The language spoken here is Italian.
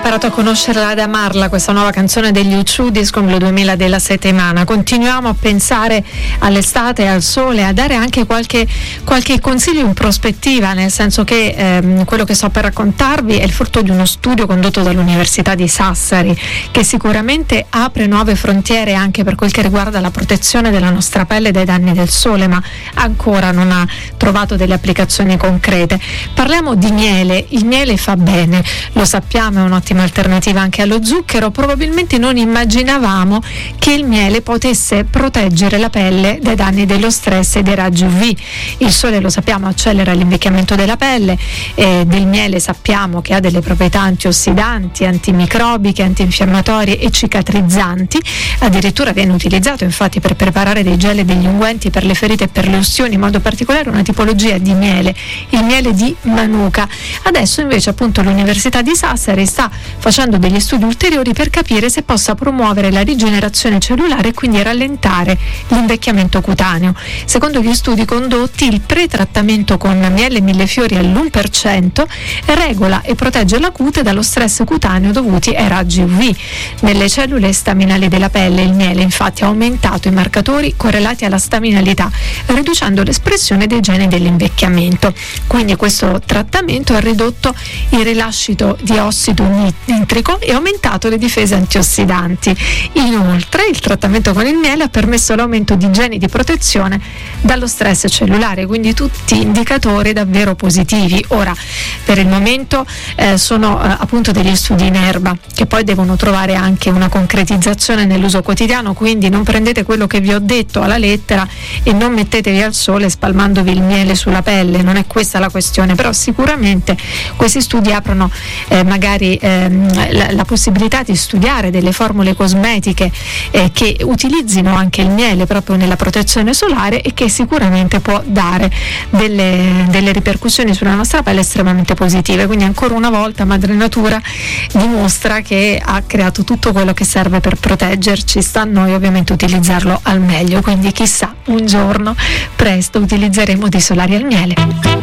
imparato a conoscerla ed amarla, questa nuova canzone degli U2, disco Blu 2000 della settimana. Continuiamo a pensare all'estate, al sole, a dare anche qualche consiglio in prospettiva, nel senso che quello che sto per raccontarvi è il frutto di uno studio condotto dall'Università di Sassari, che sicuramente apre nuove frontiere anche per quel che riguarda la protezione della nostra pelle dai danni del sole, ma ancora non ha trovato delle applicazioni concrete. Parliamo di miele. Il miele fa bene, lo sappiamo, è un'ottima alternativa anche allo zucchero. Probabilmente non immaginavamo che il miele potesse proteggere la pelle dai danni dello stress e dei raggi UV. Il sole, lo sappiamo, accelera l'invecchiamento della pelle, del miele sappiamo che ha delle proprietà antiossidanti, antimicrobiche, antinfiammatorie e cicatrizzanti. Addirittura viene utilizzato infatti per preparare dei gel e degli unguenti per le ferite e per le ustioni, in modo particolare una tipologia di miele, il miele di Manuka. Adesso invece appunto l'Università di Sassari sta facendo degli studi ulteriori per capire se possa promuovere la rigenerazione cellulare e quindi rallentare l'invecchiamento cutaneo. Secondo gli studi condotti, il pretrattamento con miele millefiori all'1% regola e protegge la cute dallo stress cutaneo dovuti ai raggi UV. Nelle cellule staminali della pelle il miele infatti ha aumentato i marcatori correlati alla staminalità, riducendo l'espressione dei geni dell'invecchiamento. Quindi questo trattamento ha ridotto il rilascito di ossido nitrico e aumentato le difese antiossidanti. Inoltre il trattamento con il miele ha permesso l'aumento di geni di protezione dallo stress cellulare, quindi tutti indicatori davvero positivi. Ora, per il momento sono appunto degli studi in erba che poi devono trovare anche una concretizzazione nell'uso quotidiano, quindi non prendete quello che vi ho detto alla lettera e non mettetevi al sole spalmandovi il miele sulla pelle, non è questa la questione, però sicuramente questi studi aprono magari la possibilità di studiare delle formule cosmetiche che utilizzino anche il miele proprio nella protezione solare e che sicuramente può dare delle ripercussioni sulla nostra pelle estremamente positive. Quindi ancora una volta Madre Natura dimostra che ha creato tutto quello che serve per proteggerci, sta a noi ovviamente utilizzarlo al meglio, quindi chissà un giorno presto utilizzeremo dei solari al miele.